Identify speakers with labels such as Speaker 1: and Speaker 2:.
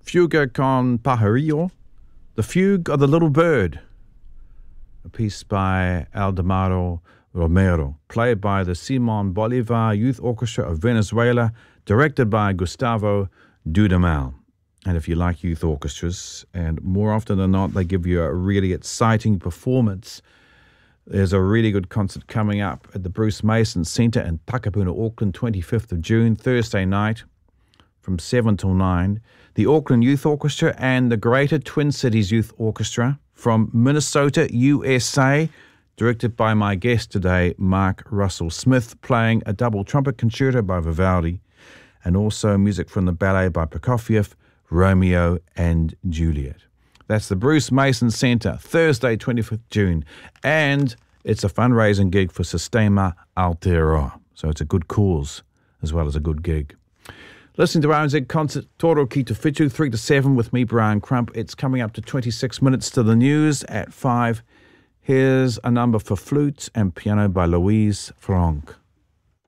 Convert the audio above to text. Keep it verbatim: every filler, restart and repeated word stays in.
Speaker 1: Fuga con Pajarillo, The Fugue of the Little Bird, a piece by Aldemaro Romero, played by the Simon Bolivar Youth Orchestra of Venezuela, directed by Gustavo Dudamel. And if you like youth orchestras, and more often than not, they give you a really exciting performance, there's a really good concert coming up at the Bruce Mason Centre in Takapuna, Auckland, twenty-fifth of June, Thursday night, from seven till nine. The Auckland Youth Orchestra and the Greater Twin Cities Youth Orchestra from Minnesota, U S A, directed by my guest today, Mark Russell Smith, playing a double trumpet concerto by Vivaldi, and also music from the ballet by Prokofiev, Romeo and Juliet. That's the Bruce Mason Centre, Thursday, twenty-fifth of June. And it's a fundraising gig for Sistema Aotearoa. So it's a good cause as well as a good gig. Listening to R N Z Concert, Toro Ki Te Whitu, three to seven with me, Brian Crump. It's coming up to twenty-six minutes to the news at five. Here's a number for flute and piano by Louise Franck.